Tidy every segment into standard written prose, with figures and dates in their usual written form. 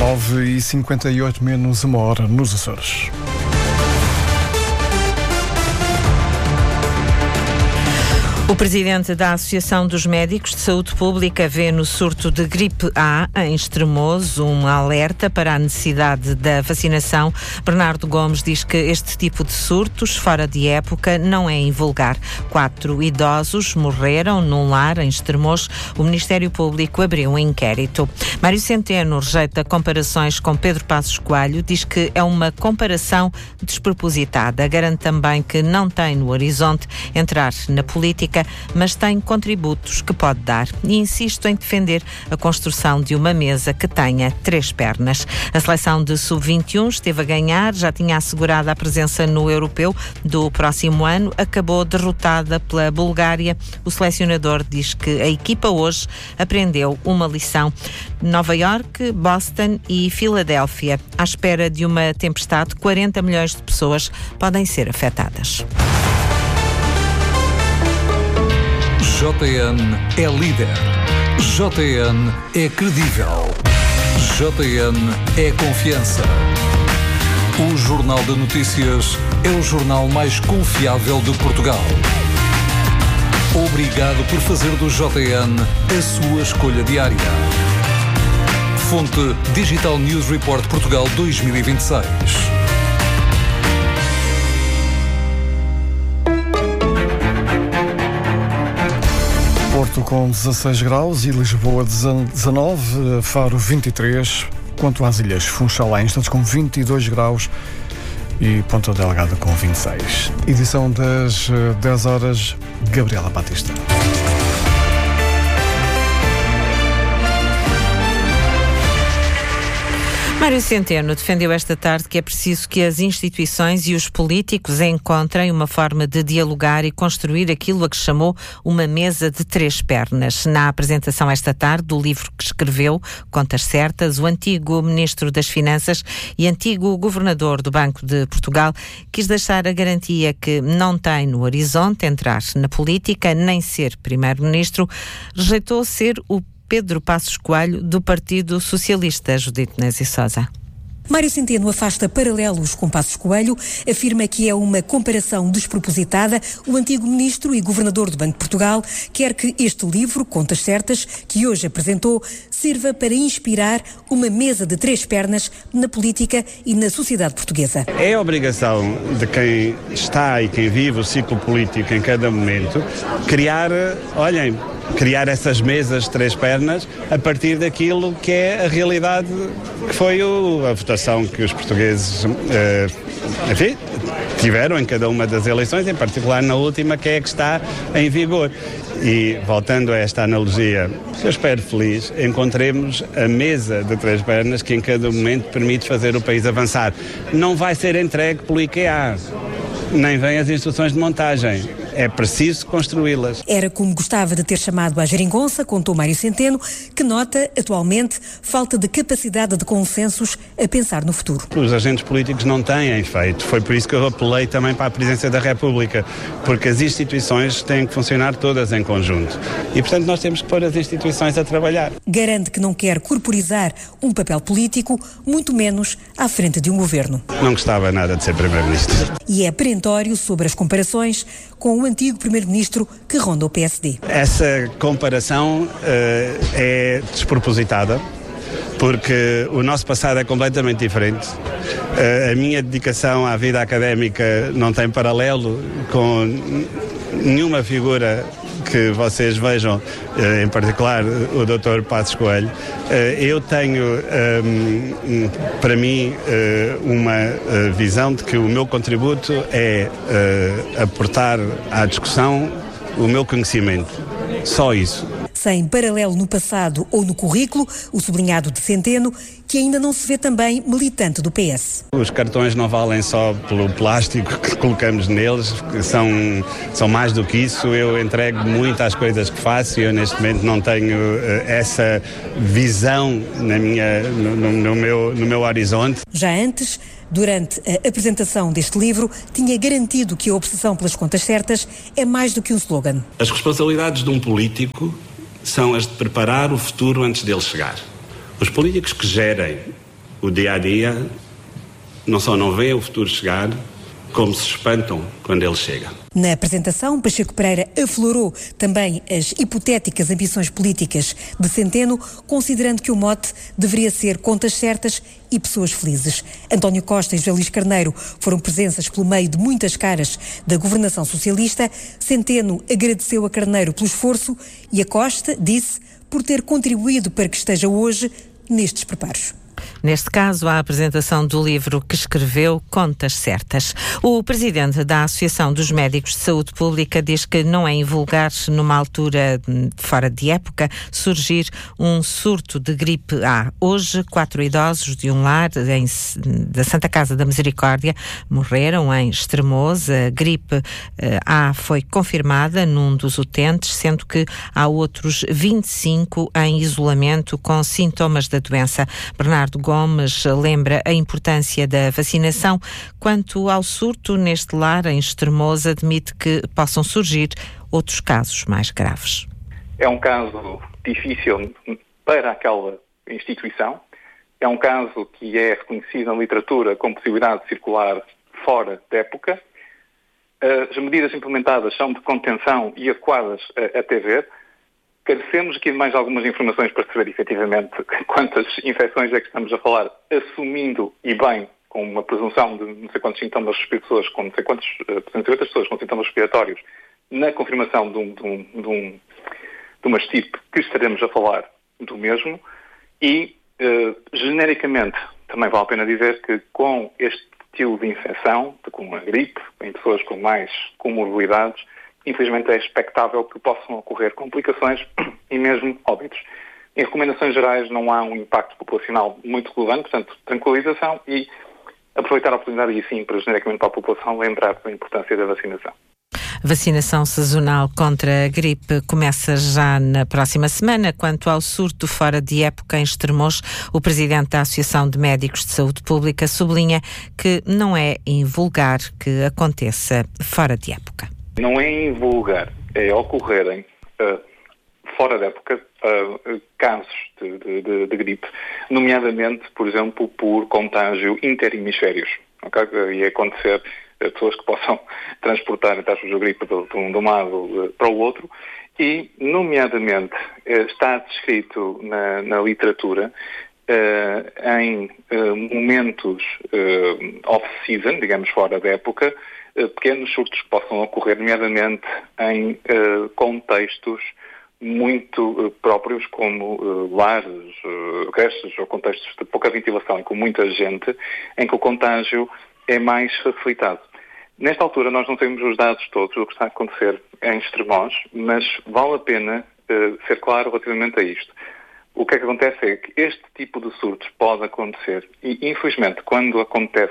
9h58 menos uma hora nos Açores. O presidente da Associação dos Médicos de Saúde Pública vê no surto de gripe A em Estremoz um alerta para a necessidade da vacinação. Bernardo Gomes diz que este tipo de surtos, fora de época, não é invulgar. 4 idosos morreram num lar em Estremoz. O Ministério Público abriu um inquérito. Mário Centeno rejeita comparações com Pedro Passos Coelho, diz que é uma comparação despropositada. Garante também que não tem no horizonte entrar na política, mas tem contributos que pode dar. E insisto em defender a construção de uma mesa que tenha 3 pernas. A seleção de sub-21 esteve a ganhar, já tinha assegurado a presença no europeu do próximo ano, acabou derrotada pela Bulgária. O selecionador diz que a equipa hoje aprendeu uma lição. Nova Iorque, Boston e Filadélfia. À espera de uma tempestade, 40 milhões de pessoas podem ser afetadas. JN é líder. JN é credível. JN é confiança. O Jornal de Notícias é o jornal mais confiável de Portugal. Obrigado por fazer do JN a sua escolha diária. Fonte Digital News Report Portugal 2026. Porto com 16 graus e Lisboa 19, Faro 23, quanto às ilhas Funchal há instantes com 22 graus e Ponta Delgada com 26. Edição das 10 horas, Gabriela Batista. Mário Centeno defendeu esta tarde que é preciso que as instituições e os políticos encontrem uma forma de dialogar e construir aquilo a que chamou uma mesa de 3 pernas. Na apresentação esta tarde do livro que escreveu, Contas Certas, o antigo Ministro das Finanças e antigo Governador do Banco de Portugal quis deixar a garantia que não tem no horizonte entrar na política nem ser Primeiro-Ministro. Rejeitou ser o Pedro Passos Coelho, do Partido Socialista. Judite Nézio Sousa. Mário Centeno afasta paralelos com Passos Coelho, afirma que é uma comparação despropositada. O antigo ministro e governador do Banco de Portugal quer que este livro, Contas Certas, que hoje apresentou, sirva para inspirar uma mesa de 3 pernas na política e na sociedade portuguesa. É a obrigação de quem está e quem vive o ciclo político em cada momento criar essas mesas de 3 pernas a partir daquilo que é a realidade que foi a votação que os portugueses tiveram em cada uma das eleições, em particular na última, que é a que está em vigor. E, voltando a esta analogia, eu espero feliz, encontremos a mesa de 3 pernas que em cada momento permite fazer o país avançar. Não vai ser entregue pelo IKEA, nem vêm as instruções de montagem. É preciso construí-las. Era como gostava de ter chamado à geringonça, contou Mário Centeno, que nota, atualmente, falta de capacidade de consensos a pensar no futuro. Os agentes políticos não têm feito. Foi por isso que eu apelei também para a Presidência da República, porque as instituições têm que funcionar todas em conjunto. E, portanto, nós temos que pôr as instituições a trabalhar. Garante que não quer corporizar um papel político, muito menos à frente de um governo. Não gostava nada de ser Primeiro-Ministro. E é perentório sobre as comparações com o antigo Primeiro-Ministro que ronda o PSD. Essa comparação é despropositada, porque o nosso passado é completamente diferente. A minha dedicação à vida académica não tem paralelo com nenhuma figura que vocês vejam, em particular o Dr. Passos Coelho. Eu tenho, para mim, uma visão de que o meu contributo é aportar à discussão o meu conhecimento. Só isso. Sem paralelo no passado ou no currículo, o sublinhado de Centeno, que ainda não se vê também militante do PS. Os cartões não valem só pelo plástico que colocamos neles, são mais do que isso. Eu entrego muito às coisas que faço e eu neste momento não tenho essa visão no meu horizonte. Já antes, durante a apresentação deste livro, tinha garantido que a obsessão pelas contas certas é mais do que um slogan. As responsabilidades de um político são as de preparar o futuro antes dele chegar. Os políticos que gerem o dia-a-dia, não só não veem o futuro chegar, como se espantam quando ele chega. Na apresentação, Pacheco Pereira aflorou também as hipotéticas ambições políticas de Centeno, considerando que o mote deveria ser contas certas e pessoas felizes. António Costa e José Luís Carneiro foram presenças pelo meio de muitas caras da governação socialista. Centeno agradeceu a Carneiro pelo esforço e a Costa disse por ter contribuído para que esteja hoje nestes preparos. Neste caso, a apresentação do livro que escreveu, Contas Certas. O presidente da Associação dos Médicos de Saúde Pública diz que não é invulgar, numa altura fora de época, surgir um surto de gripe A. Hoje, 4 idosos de um lar da Santa Casa da Misericórdia morreram em Estremoz. A gripe A foi confirmada num dos utentes, sendo que há outros 25 em isolamento com sintomas da doença. Bernardo Gomes lembra a importância da vacinação. Quanto ao surto neste lar em Estremoz, admite que possam surgir outros casos mais graves. É um caso difícil para aquela instituição. É um caso que é reconhecido na literatura com possibilidade de circular fora da época. As medidas implementadas são de contenção e adequadas até ver. Carecemos aqui de mais algumas informações para saber efetivamente quantas infecções é que estamos a falar, assumindo e bem, com uma presunção de não sei quantos sintomas pessoas, com não sei quantas pessoas com sintomas respiratórios, na confirmação de uma estirpe que estaremos a falar do mesmo e, genericamente, também vale a pena dizer que com este estilo de infecção, com a gripe, em pessoas com mais comorbilidades, infelizmente é expectável que possam ocorrer complicações e mesmo óbitos. Em recomendações gerais não há um impacto populacional muito relevante, portanto, tranquilização e aproveitar a oportunidade e sim, para genericamente para a população, lembrar da importância da vacinação. Vacinação sazonal contra a gripe começa já na próxima semana. Quanto ao surto fora de época em Estremoz, o presidente da Associação de Médicos de Saúde Pública sublinha que não é invulgar que aconteça fora de época. Não é invulgar, é ocorrerem fora da época casos de gripe, nomeadamente, por exemplo, por contágio interhemisférios. Okay? E acontecer pessoas que possam transportar a gripe de um lado para o outro e, nomeadamente, está descrito na literatura em momentos off-season, digamos fora da época, pequenos surtos que possam ocorrer, nomeadamente em contextos muito próprios, como lares, creches ou contextos de pouca ventilação e com muita gente, em que o contágio é mais facilitado. Nesta altura nós não temos os dados todos do que está a acontecer em Estremoz, mas vale a pena ser claro relativamente a isto. O que é que acontece é que este tipo de surtos pode acontecer e, infelizmente, quando acontece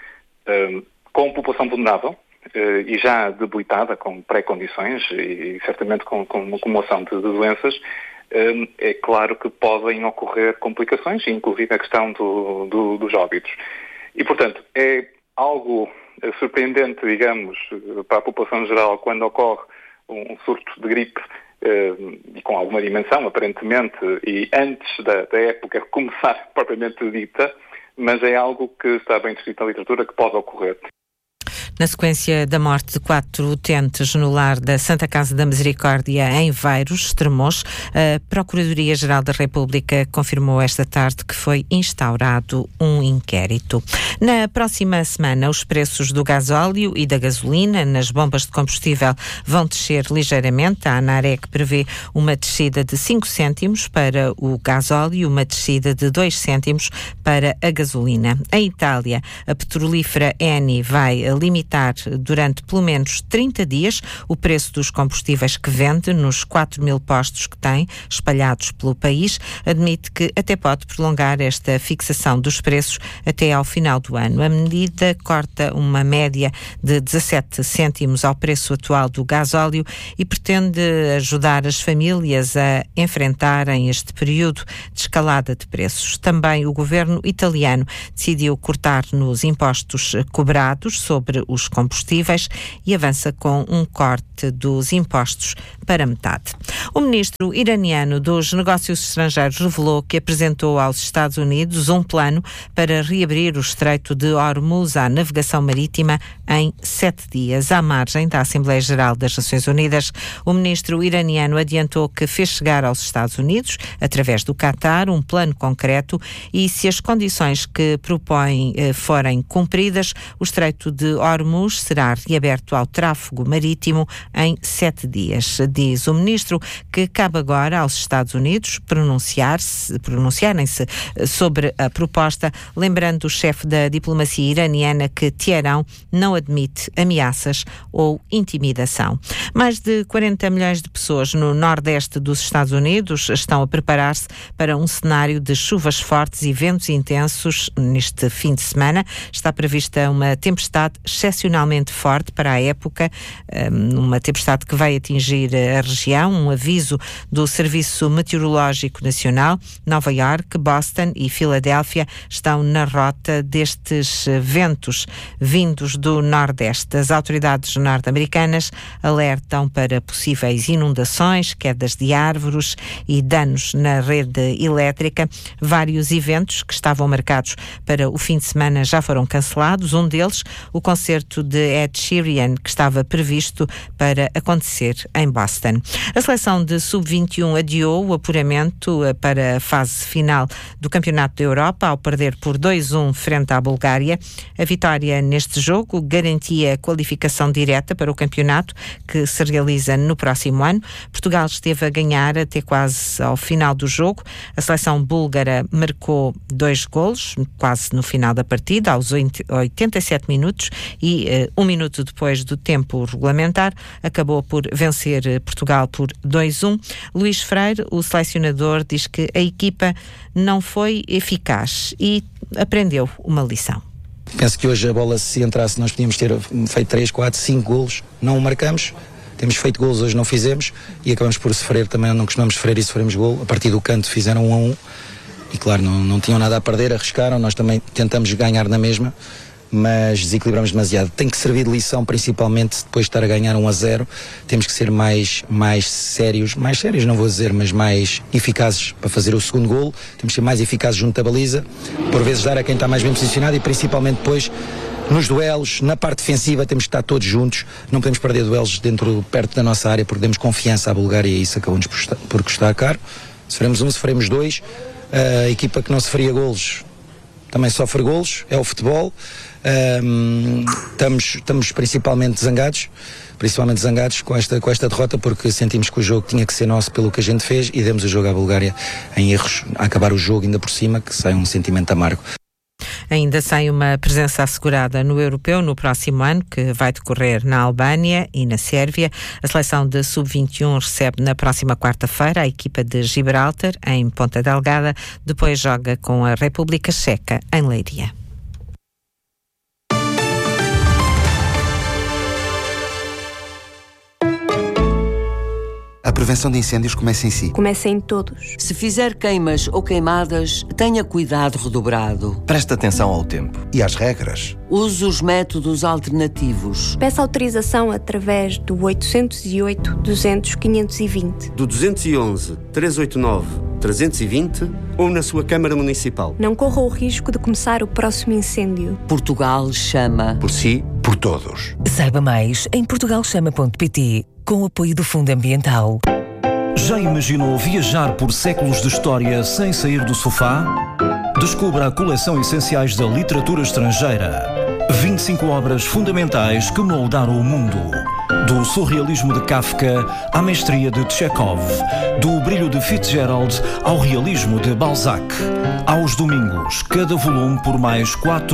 com população vulnerável e já debilitada, com pré-condições e certamente com uma acumulação de doenças, é claro que podem ocorrer complicações, inclusive a questão dos óbitos. E, portanto, é algo surpreendente, digamos, para a população geral quando ocorre um surto de gripe e com alguma dimensão, aparentemente, e antes da época começar propriamente dita, mas é algo que está bem descrito na literatura que pode ocorrer. Na sequência da morte de 4 utentes no lar da Santa Casa da Misericórdia em Veiros, Estremoz, a Procuradoria-Geral da República confirmou esta tarde que foi instaurado um inquérito. Na próxima semana, os preços do gasóleo e da gasolina nas bombas de combustível vão descer ligeiramente. A ANAREC prevê uma descida de 5 cêntimos para o gasóleo e uma descida de 2 cêntimos para a gasolina. Em Itália, a petrolífera Eni vai limitar durante pelo menos 30 dias o preço dos combustíveis que vende nos 4.000 postos que tem espalhados pelo país. Admite que até pode prolongar esta fixação dos preços até ao final do ano. A medida corta uma média de 17 cêntimos ao preço atual do gasóleo e pretende ajudar as famílias a enfrentarem este período de escalada de preços. Também o governo italiano decidiu cortar nos impostos cobrados sobre os combustíveis e avança com um corte dos impostos para metade. O ministro iraniano dos Negócios Estrangeiros revelou que apresentou aos Estados Unidos um plano para reabrir o Estreito de Hormuz à navegação marítima em 7 dias. À margem da Assembleia Geral das Nações Unidas, o ministro iraniano adiantou que fez chegar aos Estados Unidos, através do Qatar, um plano concreto e, se as condições que propõe forem cumpridas, o Estreito de Hormuz será reaberto ao tráfego marítimo em 7 dias. Diz o ministro que cabe agora aos Estados Unidos pronunciarem-se sobre a proposta, lembrando o chefe da diplomacia iraniana que Teherão não admite ameaças ou intimidação. Mais de 40 milhões de pessoas no nordeste dos Estados Unidos estão a preparar-se para um cenário de chuvas fortes e ventos intensos neste fim de semana. Está prevista uma tempestade excepcionalmente forte para a época, uma tempestade que vai atingir a região. Um aviso do Serviço Meteorológico Nacional. Nova Iorque, Boston e Filadélfia estão na rota destes ventos vindos do Nordeste. As autoridades norte-americanas alertam para possíveis inundações, quedas de árvores e danos na rede elétrica. Vários eventos que estavam marcados para o fim de semana já foram cancelados. Um deles, o concerto de Ed Sheeran, que estava previsto para acontecer em Boston. A seleção de sub-21 adiou o apuramento para a fase final do Campeonato da Europa ao perder por 2-1 frente à Bulgária. A vitória neste jogo garantia a qualificação direta para o campeonato, que se realiza no próximo ano. Portugal esteve a ganhar até quase ao final do jogo. A seleção búlgara marcou 2 golos, quase no final da partida, aos 87 minutos, e 1 minuto depois do tempo regulamentar, acabou por vencer Portugal por 2-1. Luís Freire, o selecionador, diz que a equipa não foi eficaz e aprendeu uma lição. Penso que hoje a bola, se entrasse, nós podíamos ter feito 3, 4, 5 golos, não o marcamos. Temos feito golos, hoje não fizemos e acabamos por sofrer também, não costumamos sofrer e sofremos golo. A partir do canto fizeram 1-1 e claro, não tinham nada a perder, arriscaram, nós também tentamos ganhar na mesma, mas desequilibramos demasiado. Tem que servir de lição, principalmente depois de estar a ganhar 1-0, temos que ser mais sérios não vou dizer, mas mais eficazes para fazer o segundo golo, temos que ser mais eficazes junto à baliza, por vezes dar a quem está mais bem posicionado e principalmente depois nos duelos, na parte defensiva temos que estar todos juntos, não podemos perder duelos perto da nossa área porque demos confiança à Bulgária e isso acabou-nos por custar caro. Sofremos 1, sofremos 2, a equipa que não sofria golos também sofre golos, é o futebol. Estamos principalmente zangados com esta derrota, porque sentimos que o jogo tinha que ser nosso pelo que a gente fez e demos o jogo à Bulgária em erros, a acabar o jogo ainda por cima, que sai um sentimento amargo. Ainda sem uma presença assegurada no Europeu no próximo ano, que vai decorrer na Albânia e na Sérvia, a seleção de sub-21 recebe na próxima quarta-feira a equipa de Gibraltar, em Ponta Delgada, depois joga com a República Checa, em Leiria. A prevenção de incêndios começa em si. Começa em todos. Se fizer queimas ou queimadas, tenha cuidado redobrado. Preste atenção ao tempo e às regras. Use os métodos alternativos. Peça autorização através do 808-200-520. Do 211-389-320 ou na sua Câmara Municipal. Não corra o risco de começar o próximo incêndio. Portugal chama. Por si, por todos. Saiba mais em portugalchama.pt, com o apoio do Fundo Ambiental. Já imaginou viajar por séculos de história sem sair do sofá? Descubra a coleção Essenciais da Literatura Estrangeira. 25 obras fundamentais que moldaram o mundo. Do surrealismo de Kafka à mestria de Chekhov. Do brilho de Fitzgerald ao realismo de Balzac. Aos domingos, cada volume por mais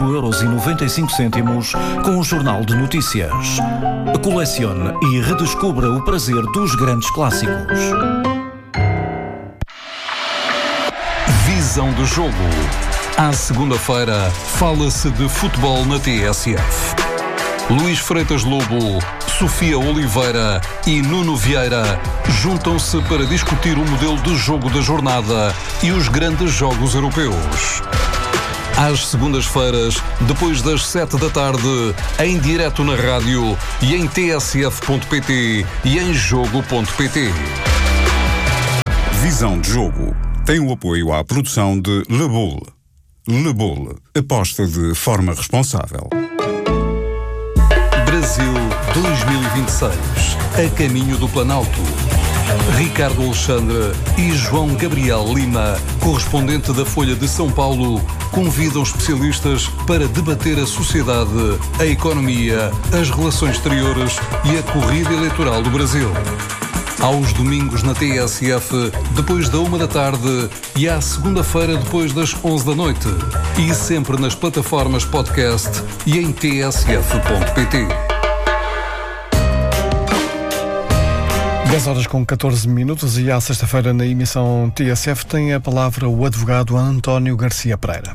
4,95€ com o Jornal de Notícias. Colecione e redescubra o prazer dos grandes clássicos. Visão do jogo. À segunda-feira, fala-se de futebol na TSF. Luís Freitas Lobo, Sofia Oliveira e Nuno Vieira juntam-se para discutir o modelo de jogo da jornada e os grandes jogos europeus. Às segundas-feiras, depois das 7 da tarde, em direto na rádio e em tsf.pt e em jogo.pt. Visão de Jogo tem o apoio à produção de Le Boule. Le Boule, aposta de forma responsável. Brasil 2026, a caminho do Planalto. Ricardo Alexandre e João Gabriel Lima, correspondente da Folha de São Paulo, convidam especialistas para debater a sociedade, a economia, as relações exteriores e a corrida eleitoral do Brasil. Aos domingos na TSF, depois da 1 da tarde, e à segunda-feira, depois das 11 da noite. E sempre nas plataformas podcast e em tsf.pt. 10 horas com 14 minutos e à sexta-feira na emissão TSF tem a palavra o advogado António Garcia Pereira.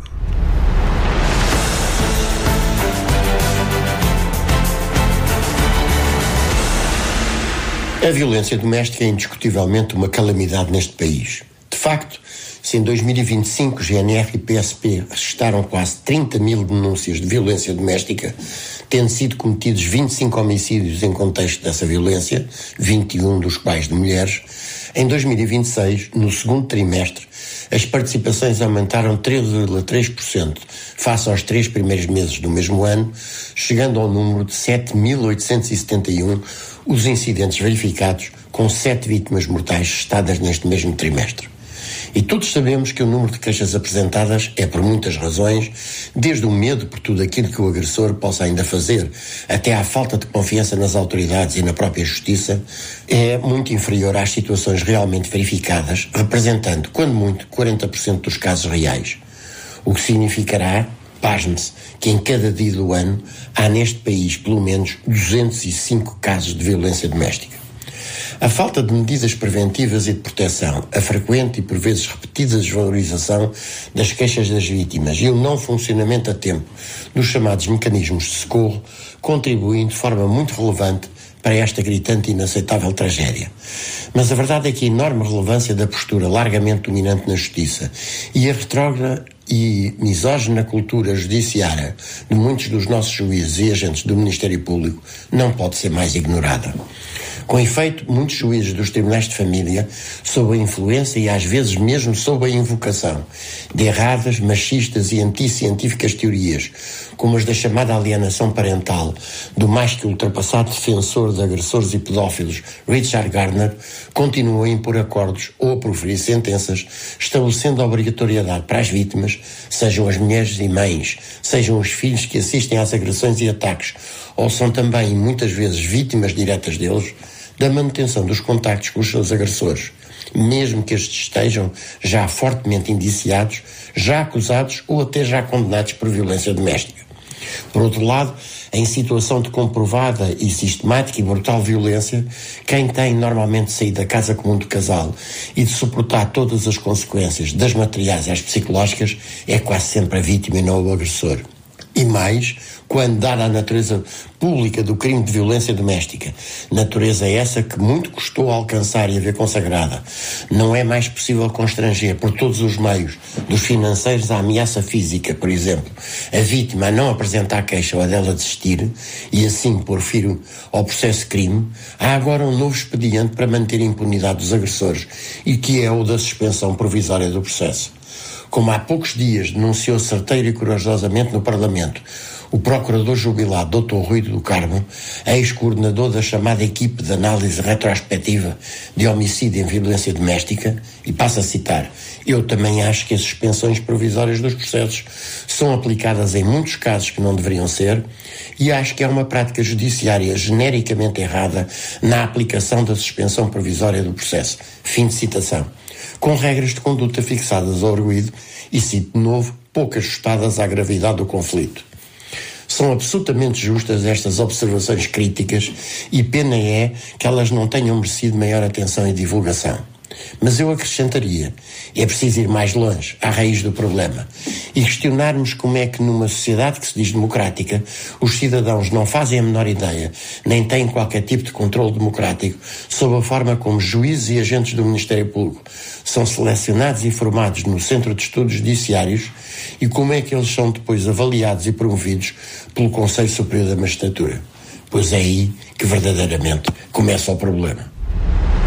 A violência doméstica é indiscutivelmente uma calamidade neste país. De facto, se em 2025 GNR e PSP registaram quase 30 mil denúncias de violência doméstica, tendo sido cometidos 25 homicídios em contexto dessa violência, 21 dos quais de mulheres, em 2026, no segundo trimestre, as participações aumentaram 13,3% face aos 3 primeiros meses do mesmo ano, chegando ao número de 7.871 os incidentes verificados, com 7 vítimas mortais registadas neste mesmo trimestre. E todos sabemos que o número de queixas apresentadas é por muitas razões, desde o medo por tudo aquilo que o agressor possa ainda fazer, até à falta de confiança nas autoridades e na própria justiça, é muito inferior às situações realmente verificadas, representando, quando muito, 40% dos casos reais. O que significará, pasme-se, que em cada dia do ano há neste país pelo menos 205 casos de violência doméstica. A falta de medidas preventivas e de proteção, a frequente e por vezes repetida desvalorização das queixas das vítimas e o não funcionamento a tempo dos chamados mecanismos de socorro contribuem de forma muito relevante para esta gritante e inaceitável tragédia. Mas a verdade é que a enorme relevância da postura largamente dominante na justiça e a retrógrada e misógina cultura judiciária de muitos dos nossos juízes e agentes do Ministério Público não pode ser mais ignorada. Com efeito, muitos juízes dos tribunais de família, sob a influência e às vezes mesmo sob a invocação de erradas, machistas e anticientíficas teorias, como as da chamada alienação parental do mais que ultrapassado defensor de agressores e pedófilos Richard Gardner, continuam a impor acordos ou a proferir sentenças, estabelecendo a obrigatoriedade para as vítimas, sejam as mulheres e mães, sejam os filhos que assistem às agressões e ataques, ou são também muitas vezes vítimas diretas deles, da manutenção dos contactos com os seus agressores, mesmo que estes estejam já fortemente indiciados, já acusados ou até já condenados por violência doméstica. Por outro lado, em situação de comprovada e sistemática e brutal violência, quem tem normalmente saído da casa comum do casal e de suportar todas as consequências, das materiais às psicológicas, é quase sempre a vítima e não o agressor. E mais, quando dada a natureza pública do crime de violência doméstica, natureza essa que muito custou alcançar e haver consagrada, não é mais possível constranger por todos os meios, dos financeiros à ameaça física, por exemplo, a vítima a não apresentar queixa ou a dela desistir, e assim pôr fim ao processo de crime, há agora um novo expediente para manter a impunidade dos agressores, e que é o da suspensão provisória do processo. Como há poucos dias denunciou certeiro e corajosamente no Parlamento o procurador jubilado Dr. Rui do Carmo, ex-coordenador da chamada equipe de análise retrospectiva de homicídio em violência doméstica, e passo a citar: eu também acho que as suspensões provisórias dos processos são aplicadas em muitos casos que não deveriam ser, e acho que é uma prática judiciária genericamente errada na aplicação da suspensão provisória do processo. Fim de citação. Com regras de conduta fixadas ao arguido e, cito de novo, pouco ajustadas à gravidade do conflito. São absolutamente justas estas observações críticas e pena é que elas não tenham merecido maior atenção e divulgação. Mas eu acrescentaria, é preciso ir mais longe, à raiz do problema, e questionarmos como é que numa sociedade que se diz democrática, os cidadãos não fazem a menor ideia, nem têm qualquer tipo de controle democrático sobre a forma como juízes e agentes do Ministério Público são selecionados e formados no Centro de Estudos Judiciários e como é que eles são depois avaliados e promovidos pelo Conselho Superior da Magistratura. Pois é aí que verdadeiramente começa o problema.